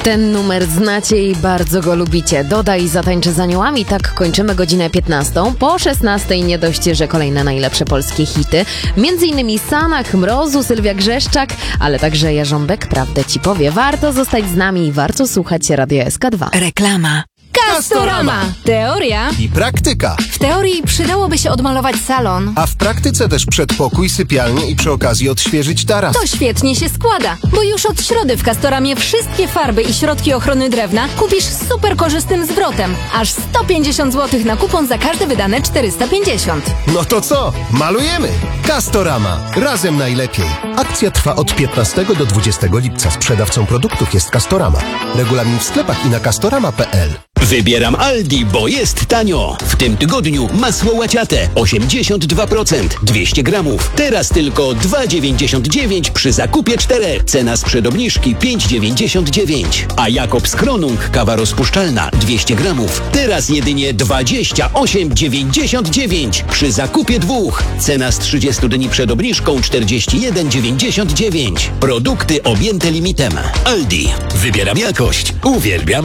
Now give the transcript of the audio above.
Ten numer znacie i bardzo go lubicie. Dodaj Zatańczę z aniołami, tak kończymy godzinę 15. Po 16 nie dość, że kolejne najlepsze polskie hity. Między innymi Sanach, Mrozu, Sylwia Grzeszczak, ale także Jarząbek, prawdę ci powie. Warto zostać z nami i warto słuchać Radia SK2. Reklama. Castorama! Teoria. I praktyka. W teorii przydałoby się odmalować salon. A w praktyce też przedpokój, sypialnię i przy okazji odświeżyć taras. To świetnie się składa, bo już od środy w Castoramie wszystkie farby i środki ochrony drewna kupisz z super korzystnym zwrotem. Aż 150 zł na kupon za każde wydane 450. No to co? Malujemy! Castorama. Razem najlepiej. Akcja trwa od 15 do 20 lipca. Sprzedawcą produktów jest Castorama. Regulamin w sklepach i na castorama.pl. Wybieram Aldi, bo jest tanio. W tym tygodniu masło łaciate 82%, 200 gramów. Teraz tylko 2,99 przy zakupie 4. Cena sprzed obniżki 5,99. A Jakobs Kronung kawa rozpuszczalna 200 gramów. Teraz jedynie 28,99 przy zakupie 2. Cena z 30 dni przed obniżką 41,99. Produkty objęte limitem. Aldi. Wybieram jakość. Uwielbiam